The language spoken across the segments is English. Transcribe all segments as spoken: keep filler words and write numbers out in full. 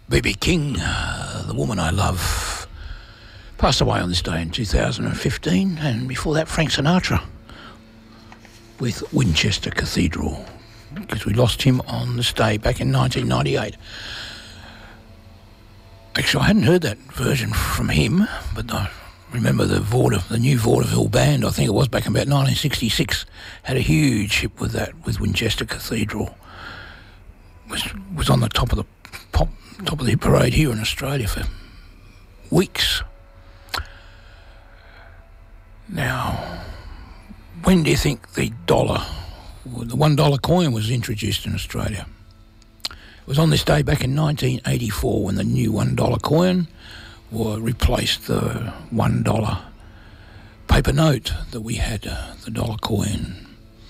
B B King, uh, The Woman I Love, passed away on this day in two thousand fifteen, and before that Frank Sinatra with Winchester Cathedral, because we lost him on this day back in nineteen ninety-eight. Actually, I hadn't heard that version from him, but I remember the Vaude- the new Vaudeville band, I think it was back in about nineteen sixty-six, had a huge hit with that, with Winchester Cathedral. Was was on the top of the pop, top of the hit parade here in Australia for weeks. Now, when do you think the dollar, the one dollar coin was introduced in Australia? It was on this day back in nineteen eighty-four when the new one dollar coin were replaced the one dollar paper note that we had, uh, the dollar coin.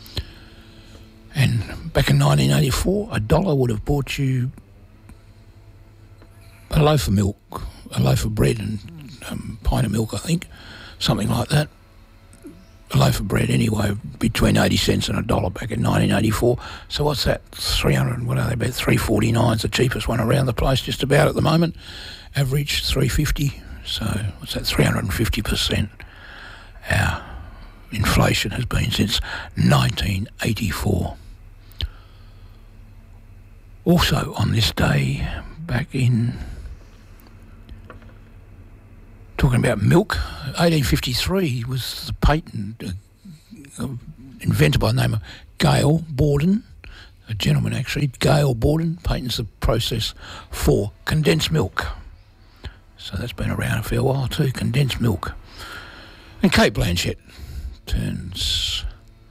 And back in nineteen eighty-four, a dollar would have bought you a loaf of milk, a loaf of bread and um, a pint of milk, I think, something like that. A loaf of bread anyway, between eighty cents and a dollar back in nineteen eighty-four. So what's that? three hundred, what are they, about three forty-nine is the cheapest one around the place just about at the moment. Average three fifty. So what's that, three hundred fifty percent our inflation has been since nineteen eighty-four. Also on this day, back in, talking about milk, eighteen fifty-three was the patent uh, invented by the name of Gale Borden, a gentleman actually, Gale Borden, patents the process for condensed milk. So that's been around a fair while too, condensed milk. And Cate Blanchett turns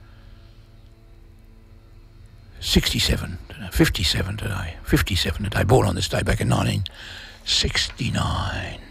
sixty-seven, fifty-seven today, fifty-seven today, born on this day back in nineteen sixty-nine.